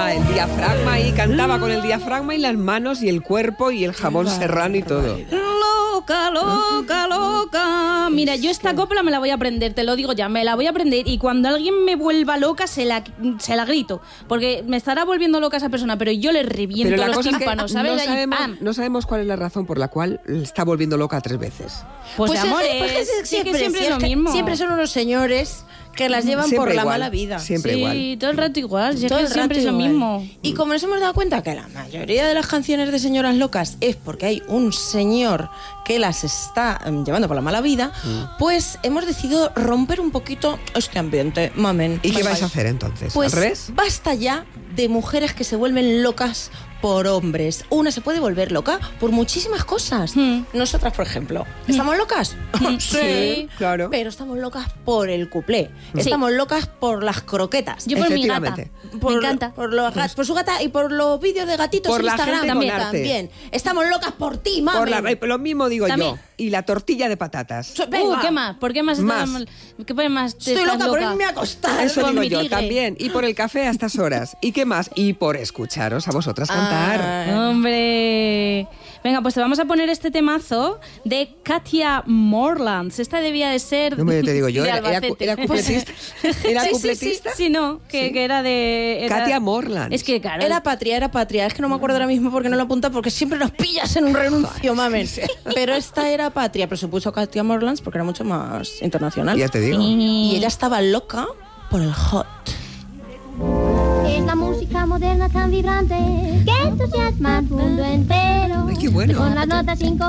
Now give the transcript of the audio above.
el diafragma y cantaba con el diafragma y las manos y el cuerpo y el jamón serrano y todo. Loca, loca, loca. Mira, yo esta copla me la voy a aprender, te lo digo ya, me la voy a aprender y cuando alguien me vuelva loca se la grito, porque me estará volviendo loca esa persona, pero yo le reviento Pero la los cosa es que tímpanos, ¿sabes? no sabemos cuál es la razón por la cual está volviendo loca 3 veces. Pues amor, siempre es lo mismo. Siempre son unos señores que las llevan Siempre por la igual, mala vida. Siempre sí, igual. todo el rato igual, Todo el siempre rato es lo igual. mismo. Y como nos hemos dado cuenta que la mayoría de las canciones de señoras locas es porque hay un señor que las está llevando por la mala vida, pues hemos decidido romper un poquito este ambiente, mamen. ¿Y qué vais a hacer entonces? Pues ¿Al revés? basta ya de mujeres que se vuelven locas por hombres. Una se puede volver loca por muchísimas cosas. Nosotras, por ejemplo, ¿estamos locas? Sí, claro. Pero estamos locas por el cuplé. Sí. Estamos locas por las croquetas. Yo por mi gata, Efectivamente. me encanta. Por su gata y por los vídeos de gatitos Por en la Instagram gente con arte. también. Estamos locas por ti, mami. Lo mismo digo También. yo. Y la tortilla de patatas. Venga. ¿Qué más? ¿Por qué más? Más. ¿Qué más? Estoy loca por irme a acostar. Eso Con digo mi yo ligue. también. Y por el café a estas horas. ¿Y qué más? Y por escucharos a vosotras cantar. ¡Hombre! Venga, pues te vamos a poner este temazo de Katia Morlands. Esta debía de ser No me te digo yo, de era Albacete. cupletista. ¿Era Sí, cupletista? Sí, no, que era de... Katia Morlands. Es que, claro... Era patria. Es que no me acuerdo ahora mismo porque no lo apunta, porque siempre nos pillas en un renuncio, mamen. Pero esta era patria, pero se puso Katia Morlands porque era mucho más internacional. Ya te digo. Y ella estaba loca por el hot. Es la música moderna tan vibrante que entusiasma al mundo entero. Ay, qué bueno. Con las notas